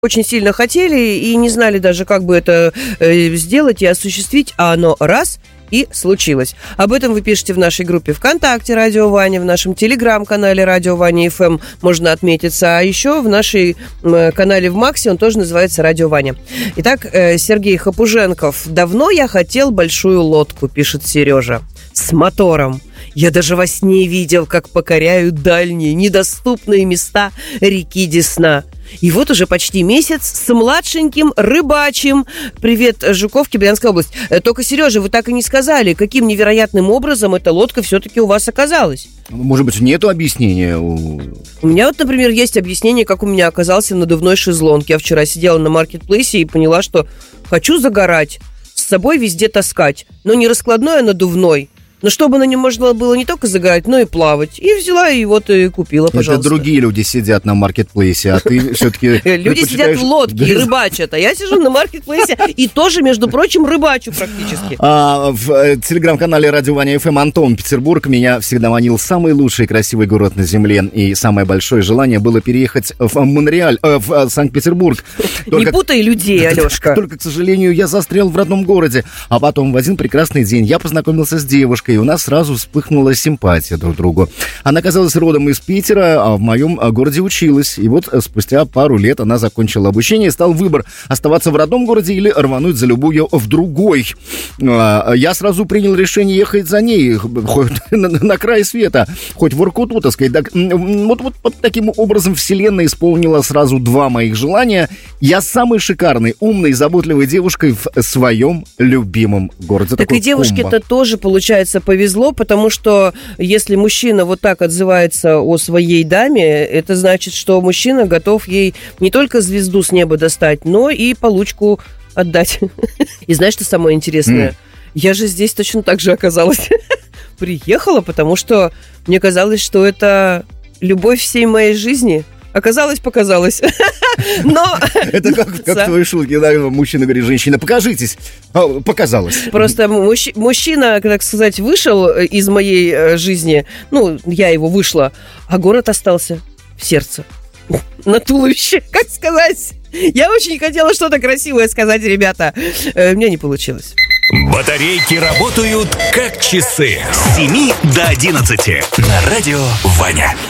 очень сильно хотели и не знали даже, как бы это сделать и осуществить, а оно раз и случилось. Об этом вы пишете в нашей группе ВКонтакте «Радио Ваня», в нашем телеграм-канале «Радио Ваня ФМ» можно отметиться, а еще в нашей канале в Максе он тоже называется «Радио Ваня». Итак, Сергей Хапуженков. «Давно я хотел большую лодку», пишет Сережа, «с мотором. Я даже во сне видел, как покоряют дальние, недоступные места реки Десна. И вот уже почти месяц с младшеньким рыбачим. Привет, Жуковке, Брянская область. Только, Сережа, вы так и не сказали, каким невероятным образом эта лодка все-таки у вас оказалась. Может быть, нету объяснения? У меня вот, например, есть объяснение, как у меня оказался надувной шезлонг. Я вчера сидела на маркетплейсе и поняла, что хочу загорать, с собой везде таскать, но не раскладной, а надувной. Но чтобы на нем можно было не только загорать, но и плавать. И взяла, и вот и купила, пожалуйста. Это другие люди сидят на маркетплейсе, а ты все-таки... Люди сидят в лодке и рыбачат, а я сижу на маркетплейсе и тоже, между прочим, рыбачу практически. В телеграм-канале «Радио Ваня ФМ» Антон, Петербург. Меня всегда манил самый лучший и красивый город на земле. И самое большое желание было переехать в Монреаль, в Санкт-Петербург. Не путай людей, Алешка. Только, к сожалению, я застрял в родном городе. А потом в один прекрасный день я познакомился с девушкой, и у нас сразу вспыхнула симпатия друг к другу. Она оказалась родом из Питера, а в моем городе училась. И вот спустя пару лет она закончила обучение, и стал выбор: оставаться в родном городе или рвануть за любовью в другой. Я сразу принял решение ехать за ней, хоть на край света, хоть в Воркуту, так сказать. Вот таким образом вселенная исполнила сразу два моих желания. Я самой шикарной, умной, заботливой девушкой в своем любимом городе. Так и девушке-то тоже, получается, повезло, потому что если мужчина вот так отзывается о своей даме, это значит, что мужчина готов ей не только звезду с неба достать, но и получку отдать. И знаешь, что самое интересное? Я же здесь точно так же оказалась. Приехала, потому что мне казалось, что это любовь всей моей жизни. Показалось. Но... Это как в твоей шутке, да, мужчина говорит: женщина, покажитесь. Показалось. Просто мужчина, так сказать, вышел из моей жизни, ну, я его вышла, а город остался в сердце, на туловище, как сказать. Я очень хотела что-то красивое сказать, ребята. У меня не получилось. Батарейки работают как часы с 7 до 11 на радио Ваня.